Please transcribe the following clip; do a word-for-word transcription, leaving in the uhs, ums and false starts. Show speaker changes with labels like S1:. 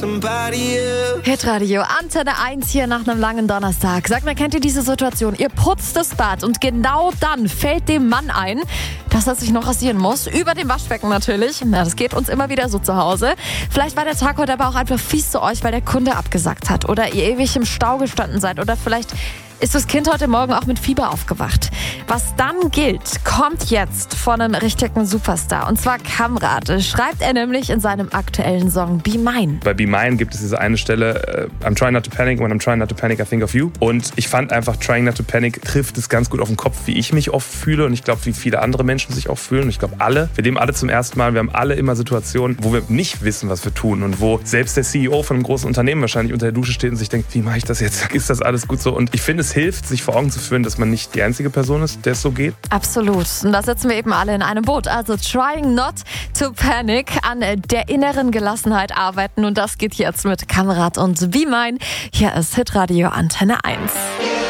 S1: Hitradio Antenne eins hier nach einem langen Donnerstag. Sag mal, kennt ihr diese Situation? Ihr putzt das Bad und genau dann fällt dem Mann ein, dass er sich noch rasieren muss. Über dem Waschbecken natürlich. Ja, das geht uns immer wieder so zu Hause. Vielleicht war der Tag heute aber auch einfach fies zu euch, weil der Kunde abgesagt hat oder ihr ewig im Stau gestanden seid oder vielleicht ist das Kind heute Morgen auch mit Fieber aufgewacht. Was dann gilt, kommt jetzt von einem richtigen Superstar. Und zwar Kamrat. Schreibt er nämlich in seinem aktuellen Song Be Mine.
S2: Bei Be Mine gibt es diese eine Stelle, uh, I'm trying not to panic, when I'm trying not to panic, I think of you. Und ich fand einfach, trying not to panic trifft es ganz gut auf den Kopf, wie ich mich oft fühle. Und ich glaube, wie viele andere Menschen sich auch fühlen. Und ich glaube, alle, wir leben alle zum ersten Mal. Wir haben alle immer Situationen, wo wir nicht wissen, was wir tun. Und wo selbst der C E O von einem großen Unternehmen wahrscheinlich unter der Dusche steht und sich denkt, wie mache ich das jetzt? Ist das alles gut so? Und ich finde, es hilft, sich vor Augen zu führen, dass man nicht die einzige Person ist, der es so geht.
S1: Absolut. Und da sitzen wir eben alle in einem Boot. Also trying not to panic, an der inneren Gelassenheit arbeiten. Und das geht jetzt mit Kamrat und Be Mine. Hier ist Hitradio Antenne eins.